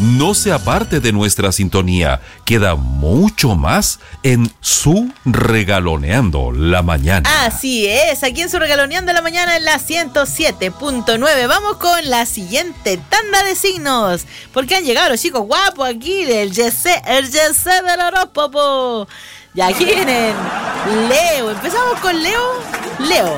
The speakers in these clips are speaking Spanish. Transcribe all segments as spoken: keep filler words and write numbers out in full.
No se aparte de nuestra sintonía. Queda mucho más en Su Regaloneando la Mañana. Así es, aquí en Su Regaloneando la Mañana en la ciento siete punto nueve. Vamos con la siguiente tanda de signos, porque han llegado los chicos guapos aquí, el Yesé, el Yesé del horóscopo. Ya, aquí vienen Leo. Empezamos con Leo. Leo.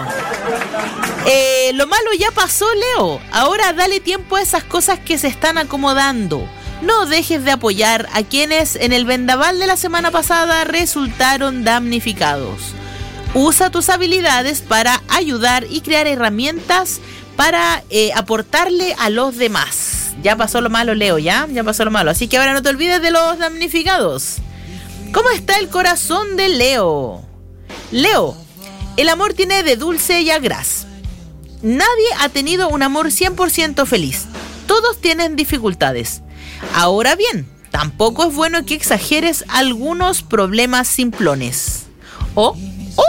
Eh, lo malo ya pasó, Leo. Ahora dale tiempo a esas cosas que se están acomodando. No dejes de apoyar a quienes en el vendaval de la semana pasada resultaron damnificados. Usa tus habilidades para ayudar y crear herramientas para eh, aportarle a los demás. Ya pasó lo malo, Leo, ¿ya? Ya pasó lo malo. Así que ahora no te olvides de los damnificados. ¿Cómo está el corazón de Leo? Leo, el amor tiene de dulce y a gras. Nadie ha tenido un amor cien por ciento feliz. Todos tienen dificultades. Ahora bien, tampoco es bueno que exageres algunos problemas simplones. Oh, oh,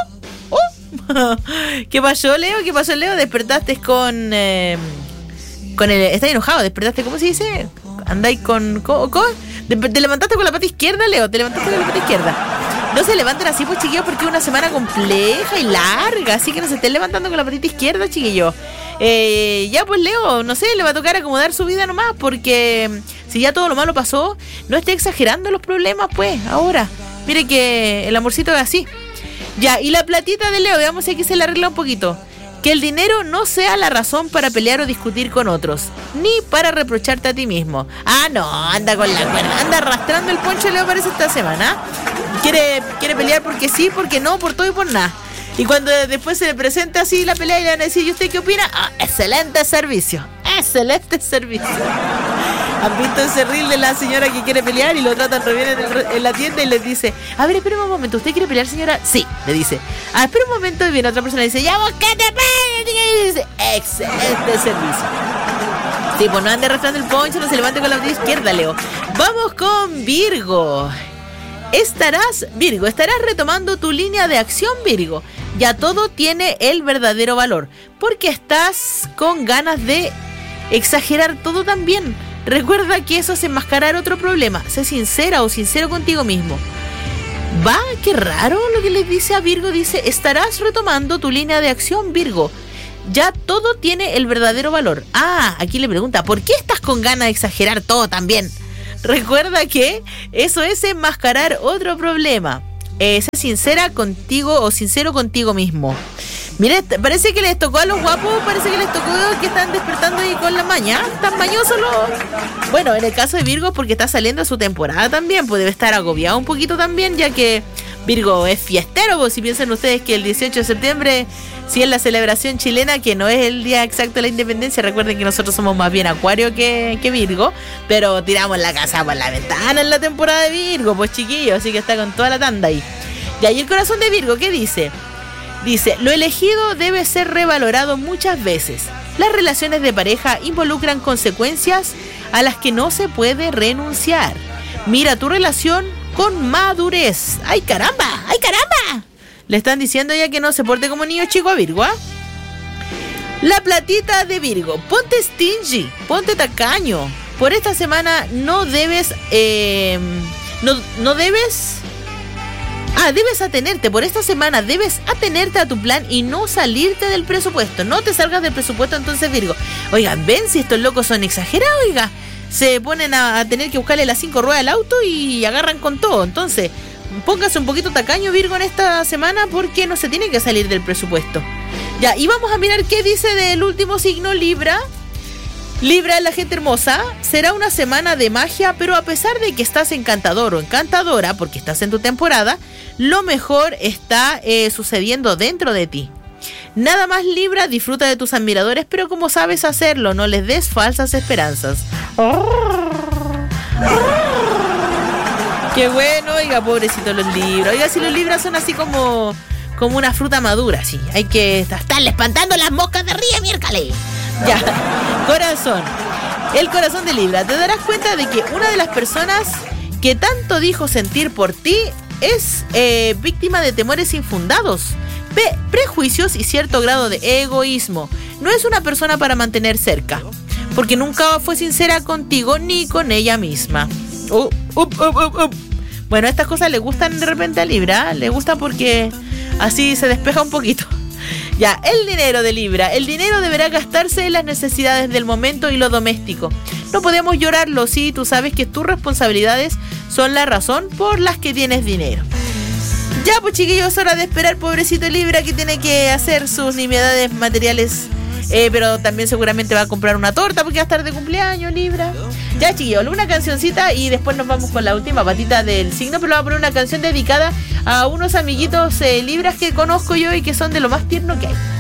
oh. ¿Qué pasó, Leo? ¿Qué pasó, Leo? Despertaste con... Eh, con el... ¿Estás enojado? ¿Despertaste? ¿Cómo se dice? ¿Andáis con... ¿Cómo? ¿Cómo? ¿Te levantaste con la pata izquierda, Leo? ¿Te levantaste con la pata izquierda? No se levanten así, pues, chiquillos, porque es una semana compleja y larga. Así que no se estén levantando con la patita izquierda, chiquillos. Eh, ya, pues, Leo, no sé, le va a tocar acomodar su vida nomás, porque si ya todo lo malo pasó, no esté exagerando los problemas, pues, ahora. Mire que el amorcito es así. Ya, y la platita de Leo, veamos si aquí se le arregla un poquito. Que el dinero no sea la razón para pelear o discutir con otros, ni para reprocharte a ti mismo. Ah, no, anda con la cuerda, anda arrastrando el poncho, Leo, parece esta semana. Quiere, quiere pelear porque sí, porque no, por todo y por nada. Y cuando después se le presenta así la pelea y le van a decir, ¿y usted qué opina? Ah, excelente servicio, excelente servicio. ¿Han visto ese reel de la señora que quiere pelear y lo tratan re bien en, el, en la tienda y les dice, a ver, espera un momento, ¿usted quiere pelear, señora? Sí, le dice. Ah, espera un momento, y viene otra persona y dice, ya vos, ¿qué te peleas? Y dice, excelente servicio. Sí, pues no ande arrastrando el poncho, no se levante con la mano izquierda, Leo. Vamos con Virgo. Estarás, Virgo, estarás retomando tu línea de acción, Virgo. Ya todo tiene el verdadero valor, porque estás con ganas de exagerar todo también. Recuerda que eso es enmascarar otro problema. Sé sincera o sincero contigo mismo. Va, qué raro lo que les dice a Virgo. Dice, estarás retomando tu línea de acción, Virgo. Ya todo tiene el verdadero valor. Ah, aquí le pregunta, ¿por qué estás con ganas de exagerar todo también? Recuerda que eso es enmascarar otro problema. Eh, sé sincera contigo o sincero contigo mismo. Mire, parece que les tocó a los guapos, parece que les tocó que están despertando ahí con la maña. Están mañosos los... Bueno, en el caso de Virgo, porque está saliendo su temporada también, pues debe estar agobiado un poquito también, ya que Virgo es fiestero. Pues si piensan ustedes que el dieciocho de septiembre, si es la celebración chilena, que no es el día exacto de la independencia, recuerden que nosotros somos más bien Acuario que, que Virgo, pero tiramos la casa por la ventana en la temporada de Virgo, pues chiquillos, así que está con toda la tanda ahí. Y ahí el corazón de Virgo, ¿qué dice? Dice, lo elegido debe ser revalorado muchas veces. Las relaciones de pareja involucran consecuencias a las que no se puede renunciar. Mira tu relación con madurez. ¡Ay, caramba! ¡Ay, caramba! Le están diciendo ya que no se porte como niño chico a Virgo, ¿eh? La platita de Virgo. Ponte stingy, ponte tacaño. Por esta semana no debes... Eh, no, no debes... Ah, debes atenerte, por esta semana debes atenerte a tu plan y no salirte del presupuesto. No te salgas del presupuesto, entonces, Virgo. Oigan, ven si estos locos son exagerados, oiga. Se ponen a, a tener que buscarle las cinco ruedas al auto y agarran con todo. Entonces, póngase un poquito tacaño, Virgo, en esta semana, porque no se tiene que salir del presupuesto. Ya, y vamos a mirar qué dice del último signo, Libra. Libra, la gente hermosa, será una semana de magia, pero a pesar de que estás encantador o encantadora, porque estás en tu temporada, lo mejor está eh, sucediendo dentro de ti. Nada más, Libra, disfruta de tus admiradores, pero como sabes hacerlo, no les des falsas esperanzas. Qué bueno, oiga, pobrecitos los Libras. Oiga, si los Libras son así como, como una fruta madura, sí, hay que estarle espantando las moscas de río, miércoles. Ya, corazón. El corazón de Libra. Te darás cuenta de que una de las personas que tanto dijo sentir por ti es eh, víctima de temores infundados, pe- prejuicios y cierto grado de egoísmo. No es una persona para mantener cerca. porque nunca fue sincera contigo ni con ella misma. Uh, uh, uh, uh, uh. Bueno, estas cosas le gustan de repente a Libra, ¿eh? Le gustan porque así se despeja un poquito. Ya, el dinero de Libra. El dinero deberá gastarse en las necesidades del momento y lo doméstico. No podemos llorarlo, sí, tú sabes que tus responsabilidades son la razón por las que tienes dinero. Ya, pues chiquillos, es hora de esperar, pobrecito Libra, que tiene que hacer sus nimiedades materiales. Eh, pero también seguramente va a comprar una torta porque va a estar de cumpleaños, Libra. Ya, chiquillos, una cancioncita y después nos vamos con la última patita del signo. Pero le voy a poner una canción dedicada a unos amiguitos eh, Libras que conozco yo y que son de lo más tierno que hay.